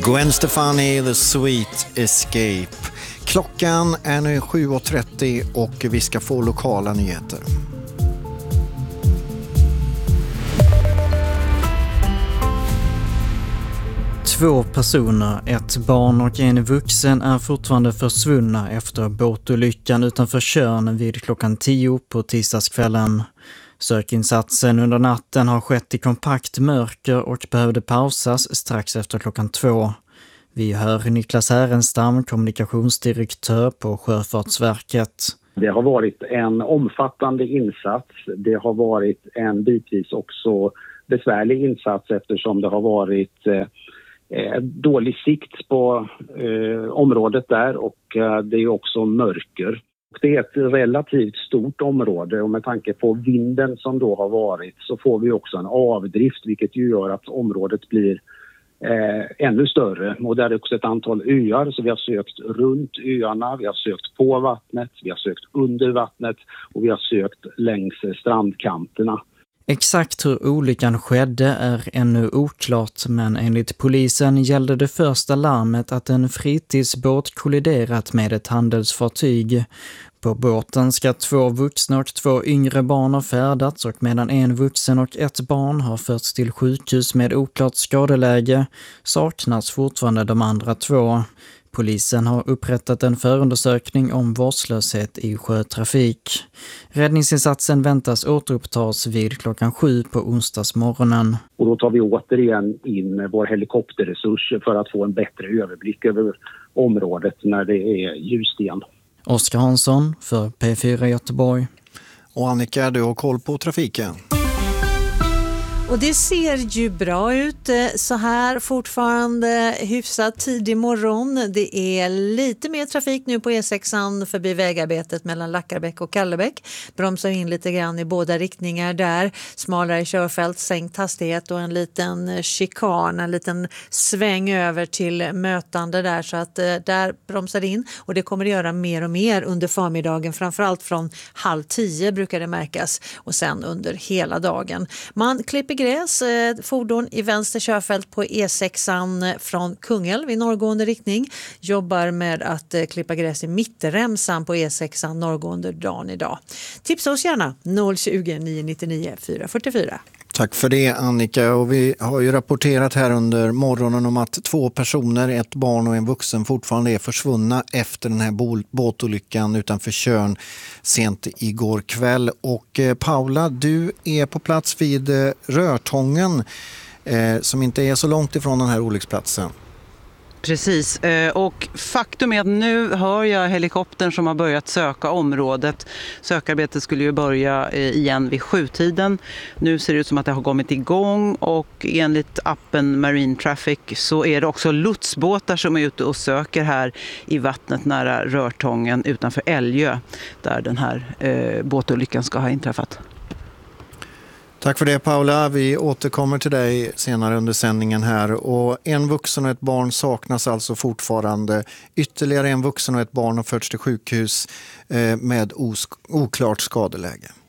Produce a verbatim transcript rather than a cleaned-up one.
Gwen Stefani, The Sweet Escape. Klockan är nu sju och trettio och vi ska få lokala nyheter. Två personer, ett barn och en vuxen, är fortfarande försvunna efter båtolyckan utanför Tjörn vid klockan tio på tisdagskvällen. Sökinsatsen under natten har skett i kompakt mörker och behövde pausas strax efter klockan två. Vi hör Niklas Härenstam, kommunikationsdirektör på Sjöfartsverket. Det har varit en omfattande insats. Det har varit en bitvis också besvärlig insats eftersom det har varit eh, dålig sikt på eh, området där och eh, det är också mörker. Det är ett relativt stort område och med tanke på vinden som då har varit så får vi också en avdrift vilket ju gör att området blir eh, ännu större. Och där är också ett antal öar så vi har sökt runt öarna, vi har sökt på vattnet, vi har sökt under vattnet och vi har sökt längs strandkanterna. Exakt hur olyckan skedde är ännu oklart, men enligt polisen gällde det första larmet att en fritidsbåt kolliderat med ett handelsfartyg. På båten ska två vuxna och två yngre barn ha färdats och medan en vuxen och ett barn har förts till sjukhus med oklart skadeläge saknas fortfarande de andra två. Polisen har upprättat en förundersökning om vårdslöshet i sjötrafik. Räddningsinsatsen väntas återupptas vid klockan sju på onsdagsmorgonen. Och då tar vi återigen in vår helikopterresurser för att få en bättre överblick över området när det är ljust igen. Oskar Hansson för P fyra Göteborg. Och Annika, du har koll på trafiken. Och det ser ju bra ut så här fortfarande hyfsat tidig morgon. Det är lite mer trafik nu på E sexan förbi vägarbetet mellan Lackarbäck och Kallebäck. Bromsar in lite grann i båda riktningar där. Smalare körfält, sänkt hastighet och en liten chikan, en liten sväng över till mötande där. Så att där bromsar in och det kommer att göra mer och mer under förmiddagen. Framförallt från halv tio brukar det märkas och sen under hela dagen. Man klipper gräs, fordon i vänster körfält på E sexan från Kungälv i norrgående riktning. Jobbar med att klippa gräs i mittremsan på E sexan norrgående dagen idag. Tipsa oss gärna noll tjugo, nio nittionio, fyra fyrtiofyra. Tack för det Annika, och vi har ju rapporterat här under morgonen om att två personer, ett barn och en vuxen fortfarande är försvunna efter den här båtolyckan utanför Tjörn sent igår kväll. Och eh, Paula, du är på plats vid eh, Rörtången eh, som inte är så långt ifrån den här olycksplatsen. Precis, och faktum är att nu hör jag helikoptern som har börjat söka området. Sökarbetet skulle ju börja igen vid sjutiden. Nu ser det ut som att det har kommit igång och enligt appen Marine Traffic så är det också lotsbåtar som är ute och söker här i vattnet nära Rörtången utanför Älgö där den här eh, båtolyckan ska ha inträffat. Tack för det Paula, vi återkommer till dig senare under sändningen här. Och en vuxen och ett barn saknas alltså fortfarande. Ytterligare en vuxen och ett barn har förts till sjukhus med oklart skadeläge.